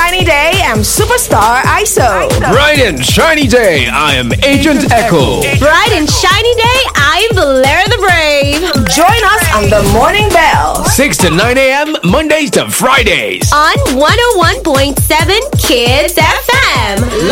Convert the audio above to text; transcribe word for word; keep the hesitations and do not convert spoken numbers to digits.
shiny day, I'm Superstar I S O. Bright and shiny day, I am Agent Echo. Bright and shiny day, I'm Valera the Brave. Join us on the Morning Bell. six to nine a.m. Mondays to Fridays. On one oh one point seven Kids F M.